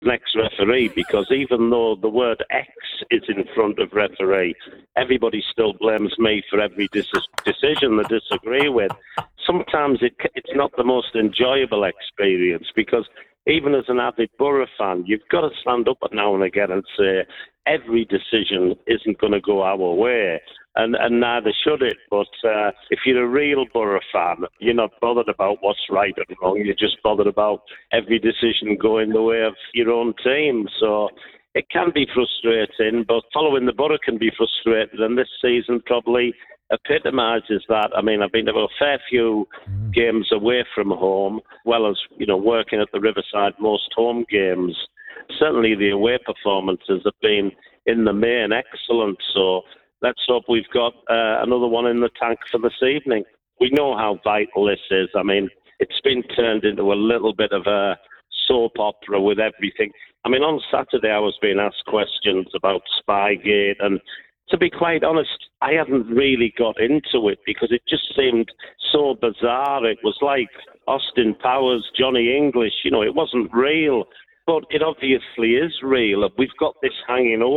next referee, because even though the word X is in front of referee, everybody still blames me for every decision they disagree with. Sometimes it's not the most enjoyable experience, because even as an avid Borough fan, you've got to stand up now and again and say every decision isn't going to go our way, and neither should it. But if you're a real Borough fan, you're not bothered about what's right and wrong. You're just bothered about every decision going the way of your own team. So it can be frustrating, but following the Borough can be frustrating, and this season probably epitomises that. I mean, I've been to a fair few games away from home, well as, working at the Riverside, most home games. Certainly the away performances have been, in the main, excellent. So let's hope we've got another one in the tank for this evening. We know how vital this is. I mean, it's been turned into a little bit of a soap opera with everything. I mean, on Saturday I was being asked questions about Spygate, and to be quite honest, I hadn't really got into it because it just seemed so bizarre. It was like Austin Powers, Johnny English, it wasn't real. But it obviously is real. We've got this hanging over